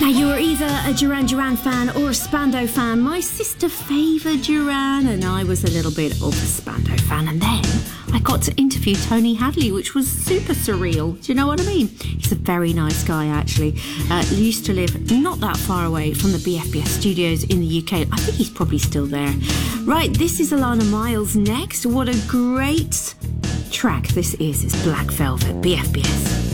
You were either a Duran Duran fan or a Spandau fan. My sister favoured Duran and I was a little bit of a Spandau fan. And then I got to interview Tony Hadley, which was super surreal. Do you know what I mean? He's a very nice guy, actually. He used to live not that far away from the BFBS studios in the UK. I think he's probably still there. Right, this is Alana Miles next. What a great track this is. It's Black Velvet, BFBS.